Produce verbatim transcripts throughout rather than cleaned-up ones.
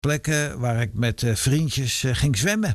plekken waar ik met uh, vriendjes uh, ging zwemmen.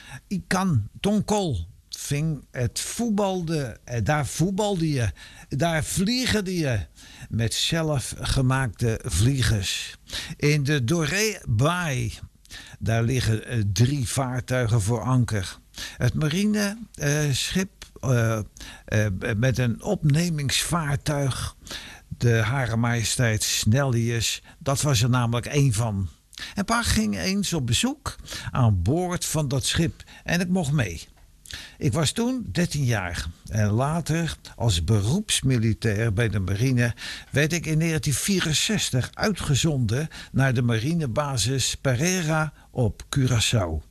Ikan, Tonkol, ving het voetbalde. Uh, daar voetbalde je. Daar vliegde je. Met zelfgemaakte vliegers. In de Doré Baai. Daar liggen uh, drie vaartuigen voor anker. Het marineschip uh, uh, uh, met een opnemingsvaartuig. De Hare Majesteit Snellius. Dat was er namelijk één van. En pa ging eens op bezoek aan boord van dat schip. En ik mocht mee. Ik was toen dertien jaar. En later, als beroepsmilitair bij de marine, werd ik in negentien vierenzestig uitgezonden naar de marinebasis Pereira op Curaçao.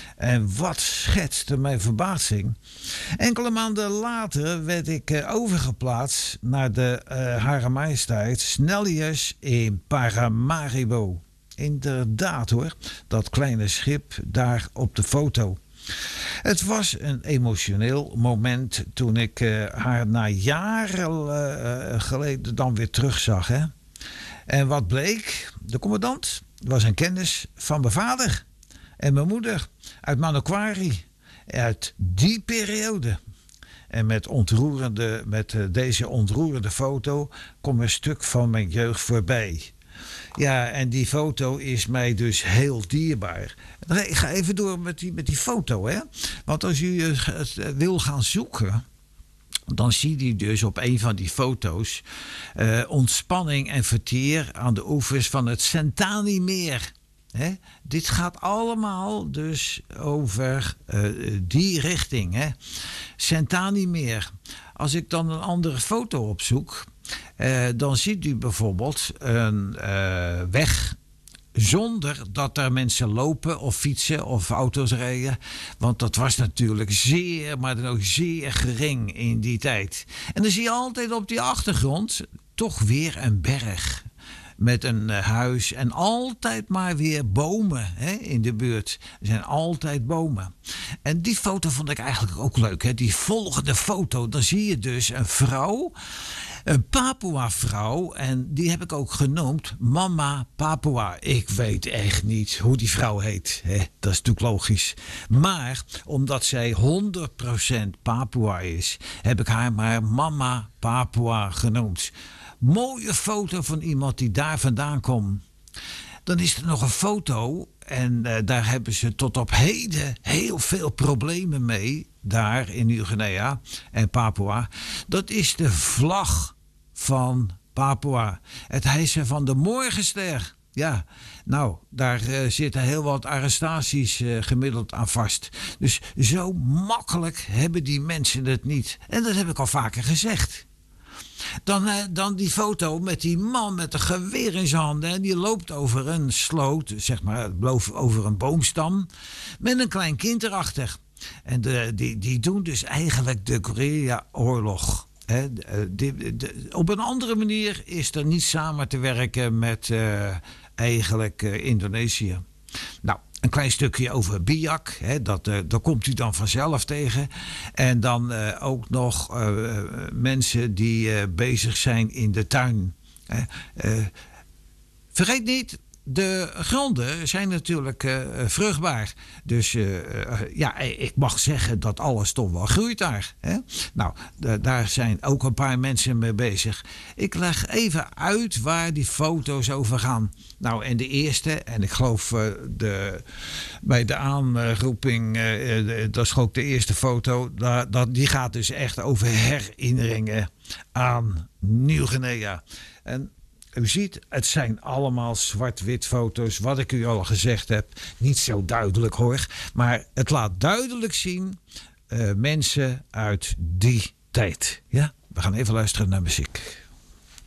En wat schetste mijn verbazing. Enkele maanden later werd ik uh, overgeplaatst naar de uh, Hare Majesteit Snellius in Paramaribo. Inderdaad hoor, dat kleine schip daar op de foto. Het was een emotioneel moment toen ik uh, haar na jaren uh, geleden dan weer terugzag. Hè? En wat bleek? De commandant was een kennis van mijn vader en mijn moeder uit Manokwari. Uit die periode. En met, ontroerende, met uh, deze ontroerende foto komt een stuk van mijn jeugd voorbij. Ja, en die foto is mij dus heel dierbaar. Ik ga even door met die, met die foto, hè. Want als u het wil gaan zoeken, dan ziet u dus op een van die foto's uh, ontspanning en vertier aan de oevers van het Sentani-meer. Hè? Dit gaat allemaal dus over uh, die richting, hè. Sentani-meer. Als ik dan een andere foto opzoek, Uh, dan ziet u bijvoorbeeld een uh, weg zonder dat er mensen lopen of fietsen of auto's rijden. Want dat was natuurlijk zeer, maar dan ook zeer gering in die tijd. En dan zie je altijd op die achtergrond toch weer een berg. Met een uh, huis en altijd maar weer bomen, hè, in de buurt. Er zijn altijd bomen. En die foto vond ik eigenlijk ook leuk. Hè. Die volgende foto, dan zie je dus een vrouw. Een Papua-vrouw, en die heb ik ook genoemd Mama Papua. Ik weet echt niet hoe die vrouw heet. Hè? Dat is natuurlijk logisch. Maar omdat zij honderd procent Papua is, heb ik haar maar Mama Papua genoemd. Mooie foto van iemand die daar vandaan komt. Dan is er nog een foto en uh, daar hebben ze tot op heden heel veel problemen mee. Daar in Nieuw-Guinea en Papua. Dat is de vlag van Papua. Het hijsen van de morgenster. Ja, nou, daar uh, zitten heel wat arrestaties uh, gemiddeld aan vast. Dus zo makkelijk hebben die mensen het niet. En dat heb ik al vaker gezegd. Dan, uh, dan die foto met die man met een geweer in zijn handen. En die loopt over een sloot, zeg maar, over een boomstam. Met een klein kind erachter. En de, die, die doen dus eigenlijk de Korea-oorlog. He, de, de, de, op een andere manier is er niet samen te werken met uh, eigenlijk uh, Indonesië. Nou, een klein stukje over Biak. He, dat, uh, dat komt u dan vanzelf tegen. En dan uh, ook nog uh, mensen die uh, bezig zijn in de tuin. He, uh, vergeet niet, de gronden zijn natuurlijk uh, vruchtbaar. Dus uh, uh, ja, ik mag zeggen dat alles toch wel groeit daar. Hè? Nou, d- daar zijn ook een paar mensen mee bezig. Ik leg even uit waar die foto's over gaan. Nou, en de eerste, en ik geloof uh, de, bij de aanroeping, uh, dat is ook de eerste foto, dat, dat, die gaat dus echt over herinneringen aan Nieuw-Guinea. En u ziet, het zijn allemaal zwart-wit foto's, wat ik u al gezegd heb. Niet zo duidelijk hoor, maar het laat duidelijk zien uh, mensen uit die tijd. Ja, we gaan even luisteren naar muziek.